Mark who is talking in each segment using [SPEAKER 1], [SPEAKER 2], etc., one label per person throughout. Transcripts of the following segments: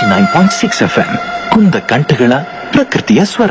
[SPEAKER 1] 89.6 FM ಕುಂದ ಕಂಠಗಳ ಪ್ರಕೃತಿಯ ಸ್ವರ.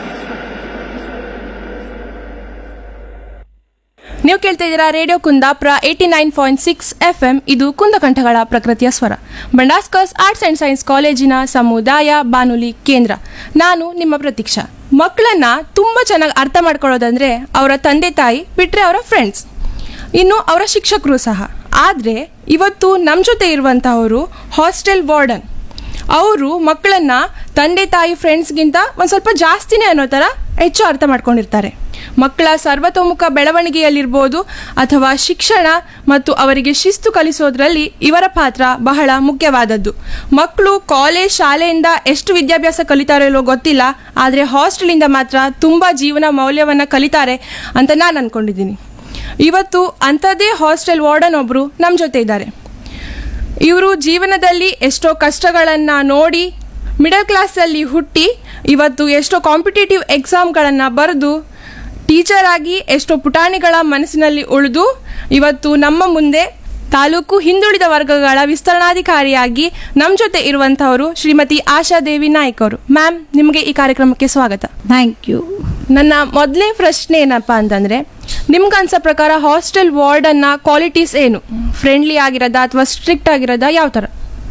[SPEAKER 2] ನೀವು ಕೇಳ್ತಾ ಇದ್ದೀರಾ ರೇಡಿಯೋ ಕುಂದಾಪುರ 89.6 FM. ಇದು ಕುಂದಕಂಠಗಳ ಪ್ರಕೃತಿಯ ಸ್ವರ, ಬಂಡಾಸ್ಕರ್ಸ್ ಆರ್ಟ್ಸ್ ಅಂಡ್ ಸೈನ್ಸ್ ಕಾಲೇಜಿನ ಸಮುದಾಯ ಬಾನುಲಿ ಕೇಂದ್ರ. ನಾನು ನಿಮ್ಮ ಪ್ರತೀಕ್ಷಾ. ಮಕ್ಕಳನ್ನ ತುಂಬ ಚೆನ್ನಾಗಿ ಅರ್ಥ ಮಾಡ್ಕೊಳ್ಳೋದಂದ್ರೆ ಅವರ ತಂದೆ ತಾಯಿ ಬಿಟ್ಟರೆ ಅವರ ಫ್ರೆಂಡ್ಸ್, ಇನ್ನು ಅವರ ಶಿಕ್ಷಕರು ಸಹ. ಆದರೆ ಇವತ್ತು ನಮ್ಮ ಜೊತೆ ಇರುವಂತಹವರು ಹಾಸ್ಟೆಲ್ ವಾರ್ಡನ್. ಅವರು ಮಕ್ಕಳನ್ನ ತಂದೆ ತಾಯಿ ಫ್ರೆಂಡ್ಸ್ಗಿಂತ ಒಂದು ಸ್ವಲ್ಪ ಜಾಸ್ತಿನೇ ಅನ್ನೋ ಥರ ಹೆಚ್ಚು ಅರ್ಥ ಮಾಡ್ಕೊಂಡಿರ್ತಾರೆ. ಮಕ್ಕಳ ಸರ್ವತೋಮುಖ ಬೆಳವಣಿಗೆಯಲ್ಲಿರ್ಬೋದು ಅಥವಾ ಶಿಕ್ಷಣ ಮತ್ತು ಅವರಿಗೆ ಶಿಸ್ತು ಕಲಿಸೋದ್ರಲ್ಲಿ ಇವರ ಪಾತ್ರ ಬಹಳ ಮುಖ್ಯವಾದದ್ದು. ಮಕ್ಕಳು ಕಾಲೇಜ್ ಶಾಲೆಯಿಂದ ಎಷ್ಟು ವಿದ್ಯಾಭ್ಯಾಸ ಕಲಿತಾರೋ ಇಲ್ಲೋ ಗೊತ್ತಿಲ್ಲ, ಆದರೆ ಹಾಸ್ಟೆಲಿಂದ ಮಾತ್ರ ತುಂಬ ಜೀವನ ಮೌಲ್ಯವನ್ನು ಕಲಿತಾರೆ ಅಂತ ನಾನು ಅಂದ್ಕೊಂಡಿದ್ದೀನಿ. ಇವತ್ತು ಅಂಥದ್ದೇ ಹಾಸ್ಟೆಲ್ ವಾರ್ಡನ್ ಒಬ್ಬರು ನಮ್ಮ ಜೊತೆ ಇದ್ದಾರೆ. ಇವರು ಜೀವನದಲ್ಲಿ ಎಷ್ಟೋ ಕಷ್ಟಗಳನ್ನು ನೋಡಿ ಮಿಡಲ್ ಕ್ಲಾಸಲ್ಲಿ ಹುಟ್ಟಿ ಇವತ್ತು ಎಷ್ಟೋ ಕಾಂಪಿಟೇಟಿವ್ ಎಕ್ಸಾಮ್ಗಳನ್ನು ಬರೆದು ಟೀಚರ್ ಆಗಿ ಎಷ್ಟೋ ಪುಟಾಣಿಗಳ ಮನಸ್ಸಿನಲ್ಲಿ ಉಳಿದು ಇವತ್ತು ನಮ್ಮ ಮುಂದೆ ತಾಲೂಕು ಹಿಂದುಳಿದ ವರ್ಗಗಳ ವಿಸ್ತರಣಾಧಿಕಾರಿಯಾಗಿ ನಮ್ಮ ಜೊತೆ ಇರುವಂತಹವರು ಶ್ರೀಮತಿ ಆಶಾದೇವಿ ನಾಯ್ಕ್ ಅವರು. ಮ್ಯಾಮ್, ನಿಮಗೆ ಈ ಕಾರ್ಯಕ್ರಮಕ್ಕೆ ಸ್ವಾಗತ.
[SPEAKER 3] Thank you.
[SPEAKER 2] ನನ್ನ ಮೊದಲನೇ ಪ್ರಶ್ನೆ ಏನಪ್ಪಾ ಅಂತಂದರೆ, ನಿಮ್ಗನ್ಸೋ ಪ್ರಕಾರ ಹಾಸ್ಟೆಲ್ ವಾರ್ಡನ್ನ ಕ್ವಾಲಿಟೀಸ್ ಏನು? ಫ್ರೆಂಡ್ಲಿ ಆಗಿರೋದಾ ಅಥವಾ ಸ್ಟ್ರಿಕ್ಟ್ ಆಗಿರೋದಾ, ಯಾವ ಥರ?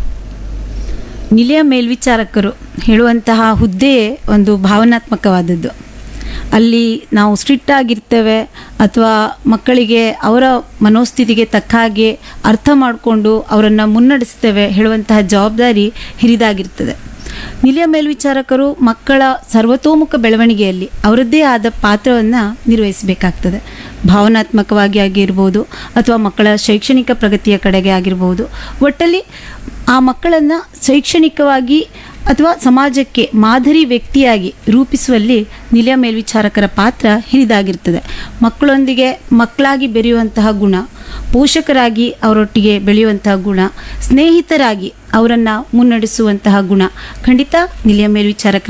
[SPEAKER 3] ನಿಲಯ ಮೇಲ್ವಿಚಾರಕರು ಹೇಳುವಂತಹ ಹುದ್ದೆಯೇ ಒಂದು ಭಾವನಾತ್ಮಕವಾದದ್ದು. ಅಲ್ಲಿ ನಾವು ಸ್ಟ್ರಿಕ್ಟ್ ಆಗಿರ್ತೇವೆ ಅಥವಾ ಮಕ್ಕಳಿಗೆ ಅವರ ಮನೋಸ್ಥಿತಿಗೆ ತಕ್ಕ ಹಾಗೆ ಅರ್ಥ ಮಾಡಿಕೊಂಡು ಅವರನ್ನು ಮುನ್ನಡೆಸ್ತೇವೆ ಹೇಳುವಂತಹ ಜವಾಬ್ದಾರಿ ಹಿರಿದಾಗಿರ್ತದೆ. ನಿಲಯ ಮೇಲ್ವಿಚಾರಕರು ಮಕ್ಕಳ ಸರ್ವತೋಮುಖ ಬೆಳವಣಿಗೆಯಲ್ಲಿ ಅವರದ್ದೇ ಆದ ಪಾತ್ರವನ್ನು ನಿರ್ವಹಿಸಬೇಕಾಗ್ತದೆ. ಭಾವನಾತ್ಮಕವಾಗಿ ಆಗಿರ್ಬೋದು ಅಥವಾ ಮಕ್ಕಳ ಶೈಕ್ಷಣಿಕ ಪ್ರಗತಿಯ ಕಡೆಗೆ ಆಗಿರ್ಬೋದು. ಒಟ್ಟಲ್ಲಿ ಆ ಮಕ್ಕಳನ್ನು ಶೈಕ್ಷಣಿಕವಾಗಿ ಅಥವಾ ಸಮಾಜಕ್ಕೆ ಮಾದರಿ ವ್ಯಕ್ತಿಯಾಗಿ ರೂಪಿಸುವಲ್ಲಿ ನಿಲಯ ಮೇಲ್ವಿಚಾರಕರ ಪಾತ್ರ ಹಿರಿದಾಗಿರ್ತದೆ. ಮಕ್ಕಳೊಂದಿಗೆ ಮಕ್ಕಳಾಗಿ ಬೆರೆಯುವಂತಹ ಗುಣ, ಪೋಷಕರಾಗಿ ಅವರೊಟ್ಟಿಗೆ ಬೆಳೆಯುವಂತಹ ಗುಣ, ಸ್ನೇಹಿತರಾಗಿ ಅವರನ್ನು ಮುನ್ನಡೆಸುವಂತಹ ಗುಣ ಖಂಡಿತ ನಿಲಯ ಮೇಲ್ವಿಚಾರಕರ